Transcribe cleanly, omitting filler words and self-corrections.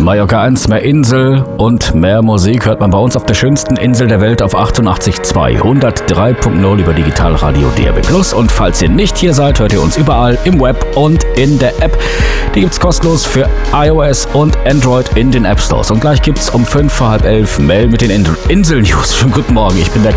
Mallorca 1, mehr Insel und mehr Musik hört man bei uns auf der schönsten Insel der Welt auf 88.2, 103.0 über Digitalradio DAB+. Und falls ihr nicht hier seid, hört ihr uns überall im Web und in der App. Die gibt's kostenlos für iOS und Android in den App Stores. Und gleich gibt's um 11:05 Mel mit den Insel-News. Schönen guten Morgen, ich bin der